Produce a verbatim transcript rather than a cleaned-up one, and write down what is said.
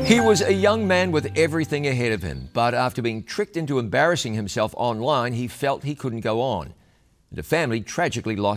He was a young man with everything ahead of him, but after being tricked into embarrassing himself online, he felt he couldn't go on. The family tragically lost